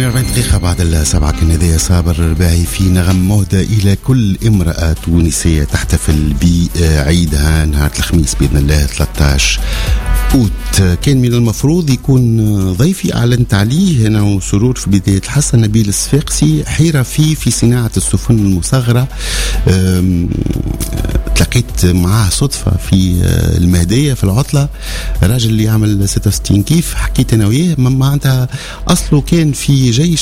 48 دقيقة بعد السبعة كندية صابر الرباعي في نغم مهدى إلى كل امرأة تونسية تحتفل بعيدها نهار الخميس بإذن الله 13 أوت. كان من المفروض يكون ضيفي أعلنت عليه أنا وسرور في بداية الحصة نبيل الصفاقسي حيرة في صناعة السفن المصغرة. تلقيت معاه صدفة في المهدية في العطلة، راجل اللي يعمل 66 كيف حكيت أنا وياه معناتها أصله كان في جيش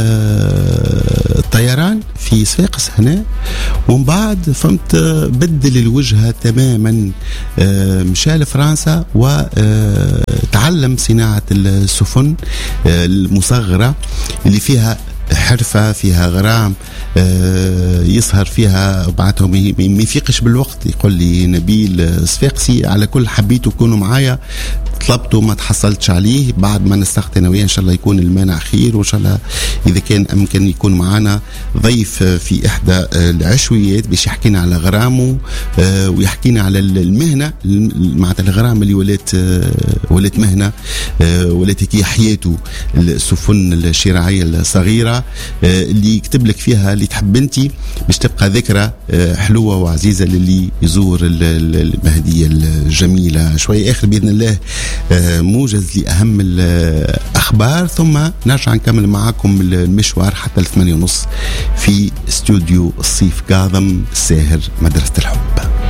الطيران في صفاقس هنا، ومن بعد فهمت بدل الوجهة تماما، مشى لفرنسا وتعلم صناعة السفن المصغرة اللي فيها حرفة فيها غرام، يسهر فيها بعدهم ما يفيقش بالوقت. يقول لي نبيل صفاقسي على كل حبيتوا تكونوا معايا، طلبته ما تحصلتش عليه، بعد ما نستغت انا وياه ان شاء الله يكون المانع خير، وان شاء الله اذا كان امكن يكون معنا ضيف في احدى العشويات باش يحكينا على غرامه ويحكينا على المهنه معناتها الغرام اللي ولات مهنه ولات هي حياته، السفن الشراعيه الصغيره اللي يكتب لك فيها اللي تحب انتي باش تبقى ذكرى حلوه وعزيزه للي يزور المهديه الجميله. شويه اخر باذن الله موجز لأهم الأخبار، ثم نرجع نكمل معاكم المشوار حتى 8:30 في استوديو الصيف كاظم الساهر مدرسة الحب.